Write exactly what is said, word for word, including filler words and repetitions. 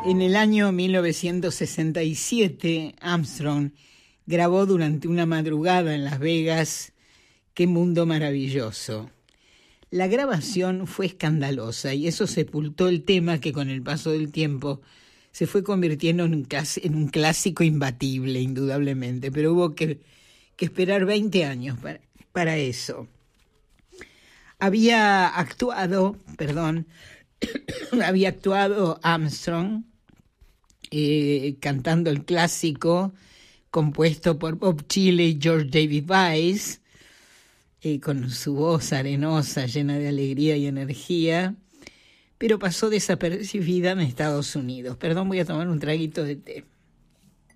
En el año mil novecientos sesenta y siete, Armstrong grabó durante una madrugada en Las Vegas Qué mundo maravilloso. La grabación fue escandalosa y eso sepultó el tema que con el paso del tiempo se fue convirtiendo en un, clas- en un clásico imbatible, indudablemente, pero hubo que, que esperar veinte años para, para eso. Había actuado, perdón, había actuado Armstrong eh, cantando el clásico compuesto por Bob Chile y George David Weiss, eh, con su voz arenosa, llena de alegría y energía, pero pasó desapercibida en Estados Unidos. Perdón, voy a tomar un traguito de té.